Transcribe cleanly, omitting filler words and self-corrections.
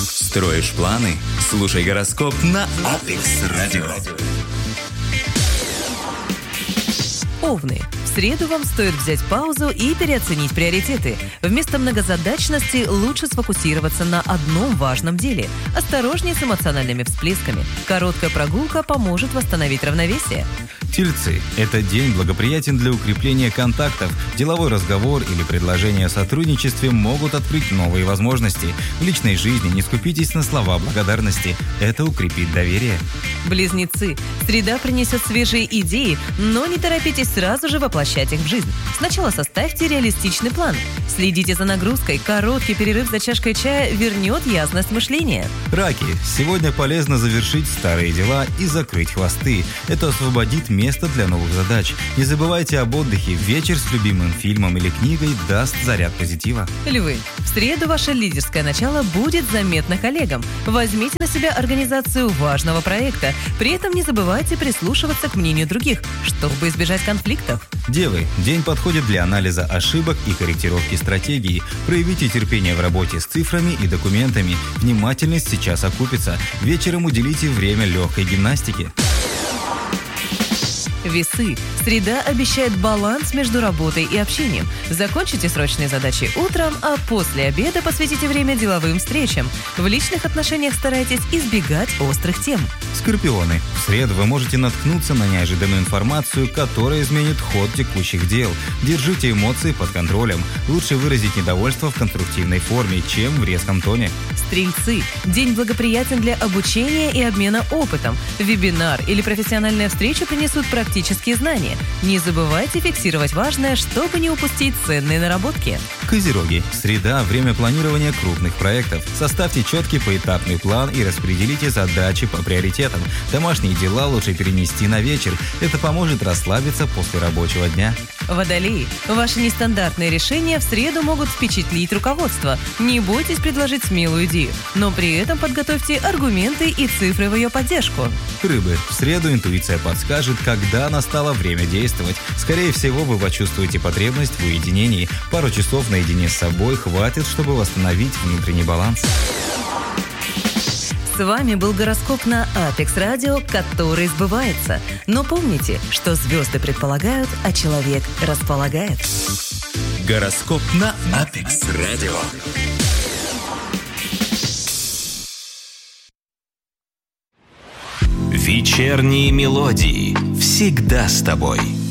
Строишь планы? Слушай гороскоп на Apex Radio. Овны. В среду вам стоит взять паузу и переоценить приоритеты. Вместо многозадачности лучше сфокусироваться на одном важном деле. Осторожнее с эмоциональными всплесками. Короткая прогулка поможет восстановить равновесие. Тельцы. Этот день благоприятен для укрепления контактов. Деловой разговор или предложение о сотрудничестве могут открыть новые возможности. В личной жизни не скупитесь на слова благодарности. Это укрепит доверие. Близнецы. Среда принесет свежие идеи, но не торопитесь сразу же воплощать их в жизнь. Сначала составьте реалистичный план. Следите за нагрузкой. Короткий перерыв за чашкой чая вернет ясность мышления. Раки. Сегодня полезно завершить старые дела и закрыть хвосты. Это освободит место для новых задач. Не забывайте об отдыхе. Вечер с любимым фильмом или книгой даст заряд позитива. Львы. В среду ваше лидерское начало будет заметно коллегам. Возьмите на себя организацию важного проекта. При этом не забывайте прислушиваться к мнению других, чтобы избежать конфликтов. Девы. День подходит для анализа ошибок и корректировки стратегии. Проявите терпение в работе с цифрами и документами. Внимательность сейчас окупится. Вечером уделите время легкой гимнастике. Весы. Среда обещает баланс между работой и общением. Закончите срочные задачи утром, а после обеда посвятите время деловым встречам. В личных отношениях старайтесь избегать острых тем. Скорпионы. В среду вы можете наткнуться на неожиданную информацию, которая изменит ход текущих дел. Держите эмоции под контролем. Лучше выразить недовольство в конструктивной форме, чем в резком тоне. Стрельцы. День благоприятен для обучения и обмена опытом. Вебинар или профессиональная встреча принесут практические знания. Не забывайте фиксировать важное, чтобы не упустить ценные наработки. Козероги. Среда – время планирования крупных проектов. Составьте четкий поэтапный план и распределите задачи по приоритетам. Домашние дела лучше перенести на вечер. Это поможет расслабиться после рабочего дня. Водолеи. Ваши нестандартные решения в среду могут впечатлить руководство. Не бойтесь предложить смелую идею, но при этом подготовьте аргументы и цифры в ее поддержку. Рыбы. В среду интуиция подскажет, когда настало время действовать. Скорее всего, вы почувствуете потребность в уединении. Пару часов наедине с собой хватит, чтобы восстановить внутренний баланс. С вами был гороскоп на Apex Radio, который сбывается. Но помните, что звезды предполагают, а человек располагает. Гороскоп на Apex Radio. Вечерние мелодии. Всегда с тобой.